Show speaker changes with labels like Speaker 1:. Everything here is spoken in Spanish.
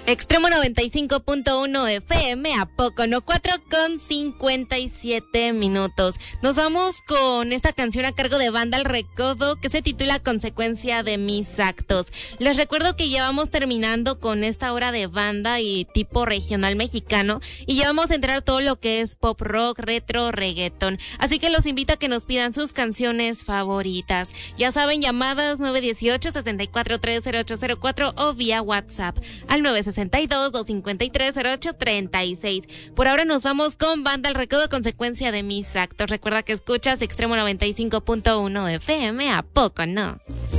Speaker 1: Extremo 95.1 FM, ¿a poco no? 4:57. Nos vamos con esta canción a cargo de Banda El Recodo que se titula Consecuencia de mis actos. Les recuerdo que ya vamos terminando con esta hora de banda y tipo regional mexicano y ya vamos a entrar todo lo que es pop rock, retro, reggaeton. Así que los invito a que nos pidan sus canciones favoritas. Ya saben, llamadas 918-7430-804 o vía WhatsApp al 962-253-0836. Por ahora nos vamos con Banda El Recodo, Consecuencia de mis actos. Recuerda que escuchas Extremo 95.1 FM, ¿a poco no?